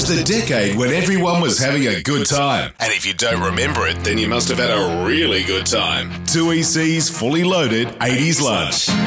the decade when everyone was having a good time. And if you don't remember it, then you must have had a really good time. 2EC's Fully Loaded 80s Lunch.